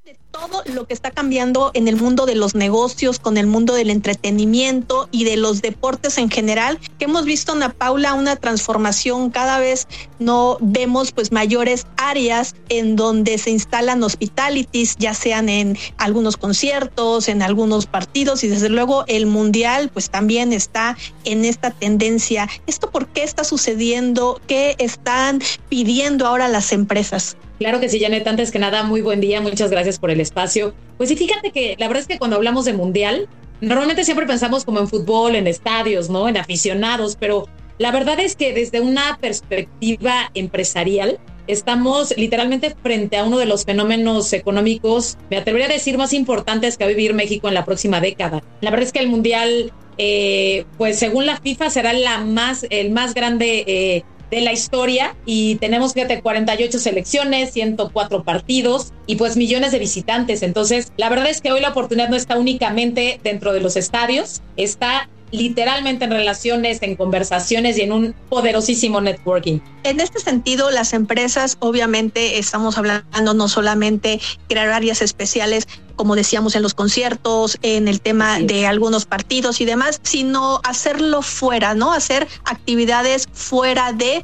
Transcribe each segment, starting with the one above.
Todo lo que está cambiando en el mundo de los negocios, con el mundo del entretenimiento y de los deportes en general, que hemos visto, Ana Paula, una transformación. Cada vez no vemos pues mayores áreas en donde se instalan hospitalities, ya sean en algunos conciertos, en algunos partidos, y desde luego el mundial pues también está en esta tendencia. ¿Esto por qué está sucediendo? ¿Qué están pidiendo ahora las empresas? Claro que sí, Janet. Antes que nada, muy buen día. Muchas gracias por el espacio. Pues sí, fíjate que la verdad es que cuando hablamos de mundial, normalmente siempre pensamos como en fútbol, en estadios, ¿no? En aficionados, pero la verdad es que desde una perspectiva empresarial, estamos literalmente frente a uno de los fenómenos económicos, me atrevería a decir, más importantes que va a vivir México en la próxima década. La verdad es que el mundial, pues según la FIFA, será el más grande de la historia, y tenemos, fíjate, 48 selecciones, 104 partidos y pues millones de visitantes. Entonces, la verdad es que hoy la oportunidad no está únicamente dentro de los estadios, está literalmente en relaciones, en conversaciones y en un poderosísimo networking. En este sentido, las empresas, obviamente, estamos hablando no solamente crear áreas especiales, como decíamos, en los conciertos, en el tema de algunos partidos y demás, sino hacerlo fuera, ¿no? Hacer actividades fuera de,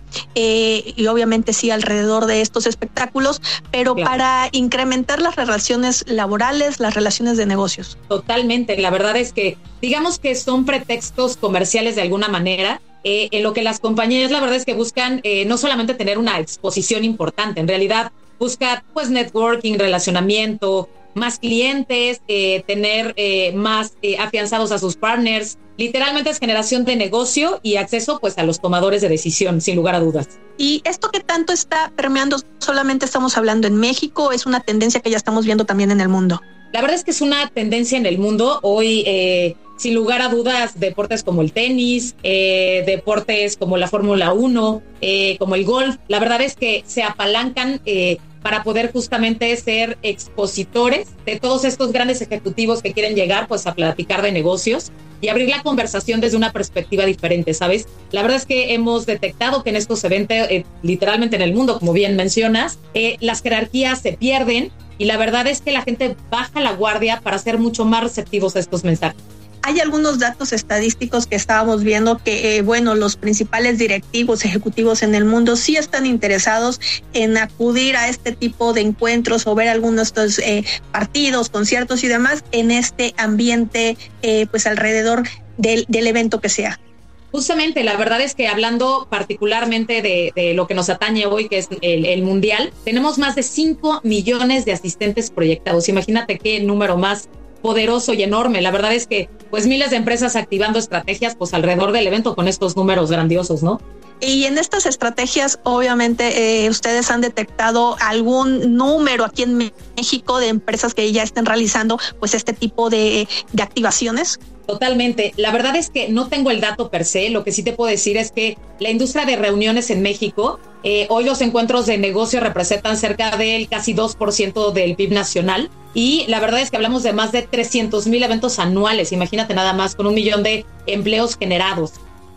y obviamente sí alrededor de estos espectáculos, pero claro, para incrementar las relaciones laborales, las relaciones de negocios. Totalmente. La verdad es que, digamos que son pretextos comerciales de alguna manera, en lo que las compañías, la verdad es que buscan no solamente tener una exposición importante, en realidad buscan pues networking, relacionamiento, más clientes, tener más afianzados a sus partners. Literalmente es generación de negocio y acceso pues a los tomadores de decisión, sin lugar a dudas. Y esto que tanto está permeando, solamente estamos hablando en México, es una tendencia que ya estamos viendo también en el mundo. La verdad es que es una tendencia en el mundo. Hoy, sin lugar a dudas, deportes como el tenis, deportes como la Fórmula 1, como el golf, la verdad es que se apalancan para poder justamente ser expositores de todos estos grandes ejecutivos que quieren llegar pues a platicar de negocios y abrir la conversación desde una perspectiva diferente, ¿sabes? La verdad es que hemos detectado que en estos eventos, literalmente en el mundo, como bien mencionas, las jerarquías se pierden, y la verdad es que la gente baja la guardia para ser mucho más receptivos a estos mensajes. Hay algunos datos estadísticos que estábamos viendo que, los principales directivos ejecutivos en el mundo sí están interesados en acudir a este tipo de encuentros o ver algunos de estos partidos, conciertos y demás en este ambiente, pues alrededor del evento que sea. Justamente, la verdad es que hablando particularmente de lo que nos atañe hoy, que es el mundial, tenemos más de 5 millones de asistentes proyectados. Imagínate qué número más poderoso y enorme. La verdad es que pues miles de empresas activando estrategias pues alrededor del evento con estos números grandiosos, ¿no? Y en estas estrategias, obviamente, ustedes han detectado algún número aquí en México de empresas que ya estén realizando pues este tipo de activaciones. Totalmente. La verdad es que no tengo el dato per se. Lo que sí te puedo decir es que la industria de reuniones en México, hoy los encuentros de negocio representan cerca del casi 2% del PIB nacional. Y la verdad es que hablamos de más de 300,000 eventos anuales. Imagínate nada más, con 1 millón de empleos generados.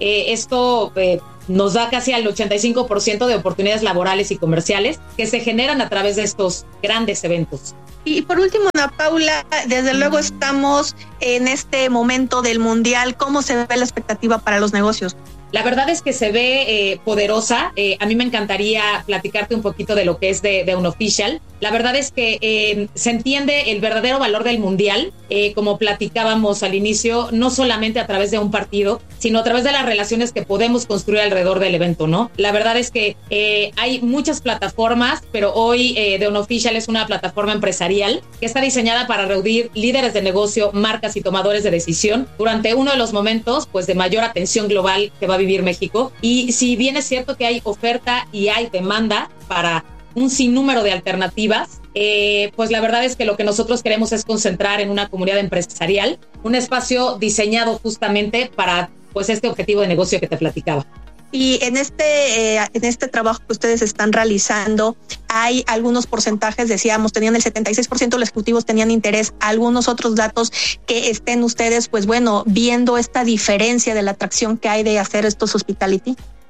Esto nos da casi al 85% de oportunidades laborales y comerciales que se generan a través de estos grandes eventos. Y por último, Ana Paula, desde luego estamos en este momento del mundial. ¿Cómo se ve la expectativa para los negocios? La verdad es que se ve poderosa. A mí me encantaría platicarte un poquito de lo que es de Unofficial. La verdad es que se entiende el verdadero valor del mundial, como platicábamos al inicio, no solamente a través de un partido, sino a través de las relaciones que podemos construir alrededor del evento, ¿no? La verdad es que hay muchas plataformas, pero hoy The Unofficial es una plataforma empresarial que está diseñada para reunir líderes de negocio, marcas y tomadores de decisión durante uno de los momentos pues de mayor atención global que va a vivir México. Y si bien es cierto que hay oferta y hay demanda para un sinnúmero de alternativas, pues la verdad es que lo que nosotros queremos es concentrar en una comunidad empresarial, un espacio diseñado justamente para pues este objetivo de negocio que te platicaba. Y en este trabajo que ustedes están realizando, hay algunos porcentajes, decíamos, tenían el 76% de los ejecutivos tenían interés, algunos otros datos que estén ustedes, pues bueno, viendo esta diferencia de la atracción que hay de hacer estos hospitality.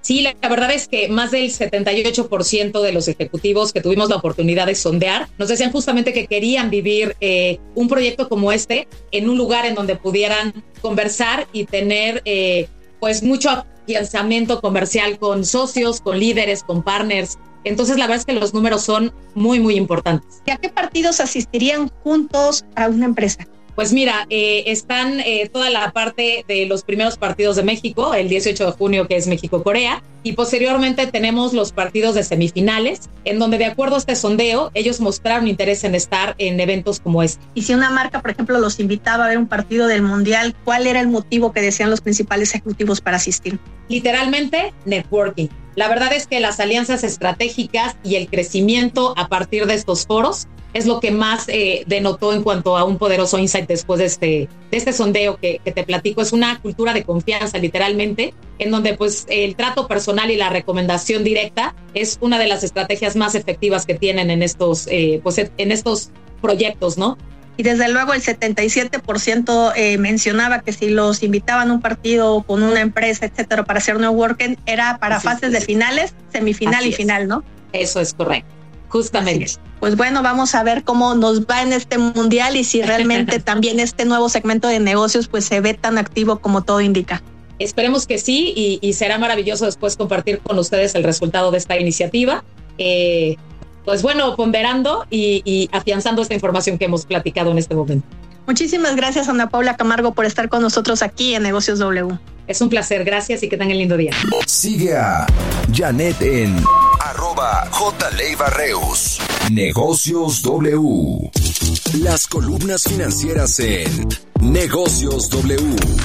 Sí, la verdad es que más del 78% de los ejecutivos que tuvimos la oportunidad de sondear nos decían justamente que querían vivir un proyecto como este en un lugar en donde pudieran conversar y tener pues mucho afianzamiento comercial con socios, con líderes, con partners. Entonces, la verdad es que los números son muy, muy importantes. ¿Y a qué partidos asistirían juntos a una empresa? Pues mira, están toda la parte de los primeros partidos de México, el 18 de junio, que es México-Corea, y posteriormente tenemos los partidos de semifinales, en donde de acuerdo a este sondeo, ellos mostraron interés en estar en eventos como este. Y si una marca, por ejemplo, los invitaba a ver un partido del Mundial, ¿cuál era el motivo que decían los principales ejecutivos para asistir? Literalmente, networking. La verdad es que las alianzas estratégicas y el crecimiento a partir de estos foros es lo que más denotó en cuanto a un poderoso insight después de este sondeo que te platico. Es una cultura de confianza, literalmente, en donde pues el trato personal y la recomendación directa es una de las estrategias más efectivas que tienen en estos proyectos, ¿no? Y desde luego el 77% mencionaba que si los invitaban a un partido con una empresa, etcétera, para hacer networking, era para fases de finales, semifinal y final, ¿no? Eso es correcto, justamente. Pues bueno, vamos a ver cómo nos va en este mundial y si realmente también este nuevo segmento de negocios pues se ve tan activo como todo indica. Esperemos que sí y será maravilloso después compartir con ustedes el resultado de esta iniciativa. Pues bueno, ponderando y afianzando esta información que hemos platicado en este momento. Muchísimas gracias, Ana Paula Camargo, por estar con nosotros aquí en Negocios W. Es un placer, gracias y que tengan lindo día. Sigue a Janet en @jleivarreus. Negocios W. Las columnas financieras en Negocios W.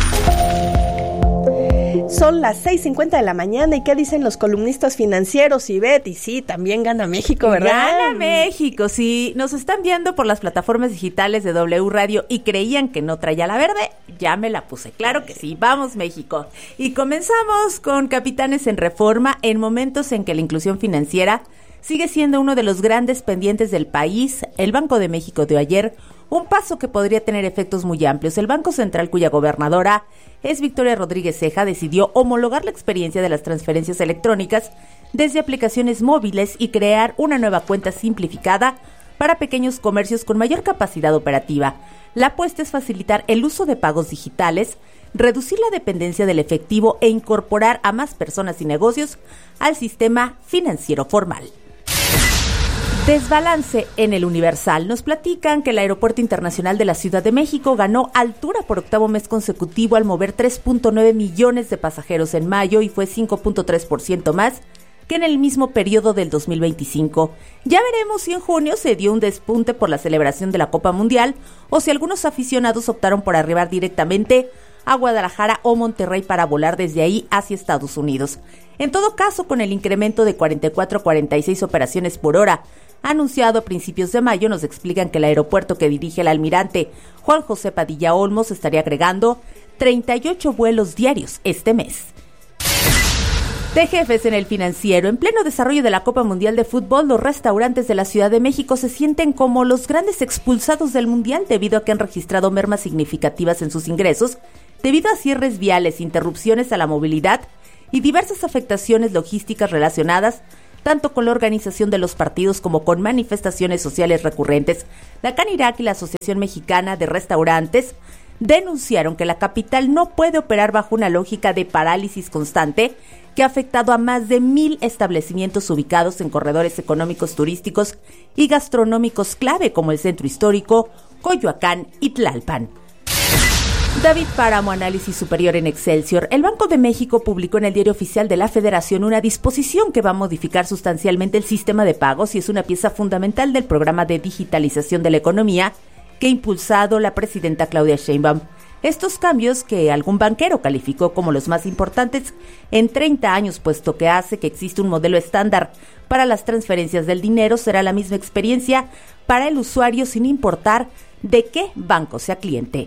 Son las 6:50 de la mañana y ¿qué dicen los columnistas financieros? Ivette, y sí, también gana México, ¿verdad? Gana México, sí. Nos están viendo por las plataformas digitales de W Radio y creían que no traía la verde, ya me la puse. Claro que sí, vamos México. Y comenzamos con Capitanes en Reforma en momentos en que la inclusión financiera sigue siendo uno de los grandes pendientes del país. El Banco de México dio ayer un paso que podría tener efectos muy amplios. El Banco Central, cuya gobernadora es Victoria Rodríguez Ceja, decidió homologar la experiencia de las transferencias electrónicas desde aplicaciones móviles y crear una nueva cuenta simplificada para pequeños comercios con mayor capacidad operativa. La apuesta es facilitar el uso de pagos digitales, reducir la dependencia del efectivo e incorporar a más personas y negocios al sistema financiero formal. Desbalance en el Universal. Nos platican que el Aeropuerto Internacional de la Ciudad de México ganó altura por octavo mes consecutivo al mover 3.9 millones de pasajeros en mayo y fue 5.3% más que en el mismo periodo del 2025. Ya veremos si en junio se dio un despunte por la celebración de la Copa Mundial o si algunos aficionados optaron por arribar directamente a Guadalajara o Monterrey para volar desde ahí hacia Estados Unidos. En todo caso, con el incremento de 44 a 46 operaciones por hora anunciado a principios de mayo, nos explican que el aeropuerto que dirige el almirante Juan José Padilla Olmos estaría agregando 38 vuelos diarios este mes. De jefes en el financiero, en pleno desarrollo de la Copa Mundial de Fútbol, los restaurantes de la Ciudad de México se sienten como los grandes expulsados del Mundial debido a que han registrado mermas significativas en sus ingresos, debido a cierres viales, interrupciones a la movilidad y diversas afectaciones logísticas relacionadas tanto con la organización de los partidos como con manifestaciones sociales recurrentes. La Canirac y la Asociación Mexicana de Restaurantes denunciaron que la capital no puede operar bajo una lógica de parálisis constante que ha afectado a más de 1,000 establecimientos ubicados en corredores económicos, turísticos y gastronómicos clave como el Centro Histórico, Coyoacán y Tlalpan. David Páramo, Análisis Superior en Excelsior. El Banco de México publicó en el Diario Oficial de la Federación una disposición que va a modificar sustancialmente el sistema de pagos y es una pieza fundamental del programa de digitalización de la economía que ha impulsado la presidenta Claudia Sheinbaum. Estos cambios, que algún banquero calificó como los más importantes en 30 años, puesto que hace que existe un modelo estándar para las transferencias del dinero, será la misma experiencia para el usuario sin importar de qué banco sea cliente.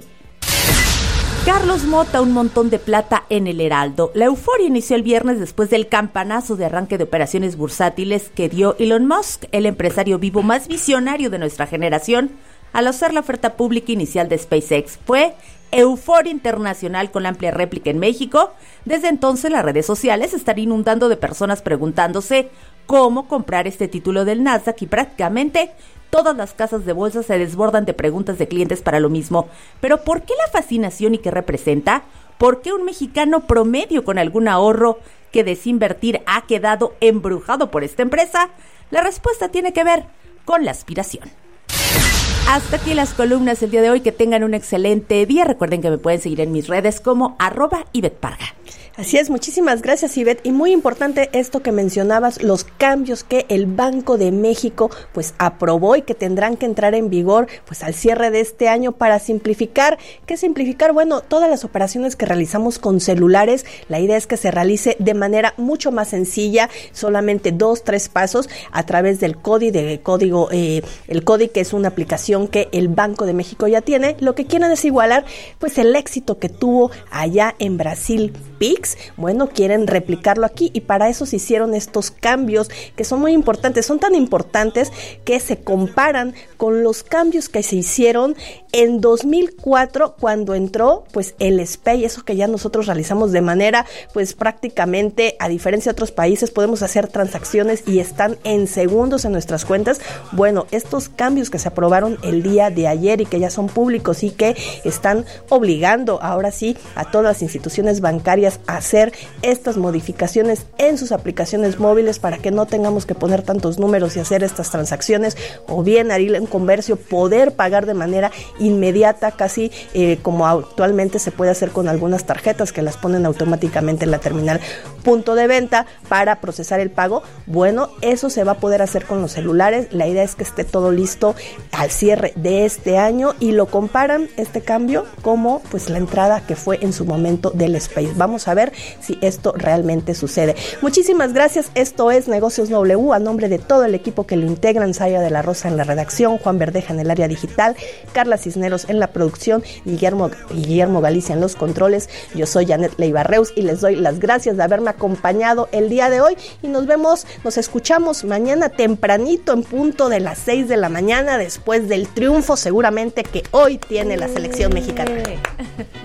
Carlos Mota, un montón de plata en el Heraldo. La euforia inició el viernes después del campanazo de arranque de operaciones bursátiles que dio Elon Musk, el empresario vivo más visionario de nuestra generación, al hacer la oferta pública inicial de SpaceX. Fue euforia internacional con la amplia réplica en México. Desde entonces las redes sociales están inundando de personas preguntándose cómo comprar este título del Nasdaq y prácticamente todas las casas de bolsa se desbordan de preguntas de clientes para lo mismo. Pero ¿por qué la fascinación y qué representa? ¿Por qué un mexicano promedio con algún ahorro que desinvertir ha quedado embrujado por esta empresa? La respuesta tiene que ver con la aspiración. Hasta aquí las columnas el día de hoy. Que tengan un excelente día. Recuerden que me pueden seguir en mis redes como @IvetParga. Así es, muchísimas gracias, Ivette. Y muy importante esto que mencionabas, los cambios que el Banco de México pues aprobó y que tendrán que entrar en vigor pues al cierre de este año para simplificar. ¿Qué simplificar? Bueno, todas las operaciones que realizamos con celulares, la idea es que se realice de manera mucho más sencilla, solamente 2-3 pasos a través del CODI, el CODI, que es una aplicación que el Banco de México ya tiene. Lo que quieren es igualar pues el éxito que tuvo allá en Brasil Pix. Bueno, quieren replicarlo aquí y para eso se hicieron estos cambios que son muy importantes, son tan importantes que se comparan con los cambios que se hicieron en 2004 cuando entró pues el SPEI, eso que ya nosotros realizamos de manera pues prácticamente, a diferencia de otros países, podemos hacer transacciones y están en segundos en nuestras cuentas. Bueno, estos cambios que se aprobaron el día de ayer y que ya son públicos y que están obligando ahora sí a todas las instituciones bancarias a hacer estas modificaciones en sus aplicaciones móviles para que no tengamos que poner tantos números y hacer estas transacciones, o bien a ir en comercio, poder pagar de manera inmediata, casi como actualmente se puede hacer con algunas tarjetas que las ponen automáticamente en la terminal punto de venta para procesar el pago. Bueno, eso se va a poder hacer con los celulares. La idea es que esté todo listo al cierre de este año y lo comparan este cambio como pues la entrada que fue en su momento del Space. Vamos a ver si esto realmente sucede. Muchísimas gracias. Esto es Negocios W. A nombre de todo el equipo que lo integran, Saya de la Rosa en la redacción, Juan Verdeja en el área digital, Carla Cisneros en la producción y Guillermo Galicia en los controles. Yo soy Janet Leiva-Reus y les doy las gracias de haberme acompañado el día de hoy y nos escuchamos mañana tempranito en punto de las 6 de la mañana después del triunfo seguramente que hoy tiene la selección mexicana.